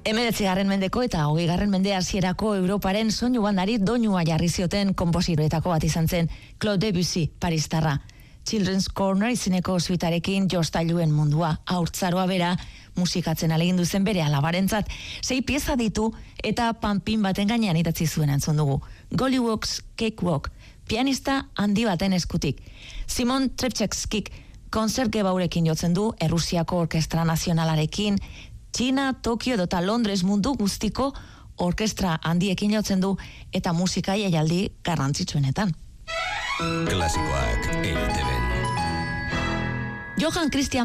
19. mendeko eta 20. mende hasierako Europaren soinu bandari doinua jarri zioten konpositoretako bat izan zen Claude Debussy, paristarra. Children's Corner izeneko suitarekin jostailuen mundua haurtzaroa bera musikatzen ahalegindu zen bere alabarentzat. 6 pieza ditu eta panpin baten gainean idatzi zuen entzun dugu. Gollywog's Cakewalk, pianista handi baten eskutik. Simon Trepčevskik konzertgebaurekin jotzen du, Errusiako Orkestra Nazionalarekin, Txina, Tokio eta Londres mundu guztiko orkestra handiekin jotzen du eta musika jaialdi garrantzitsuenetan. Klasikoak EITB-n. Johann Christian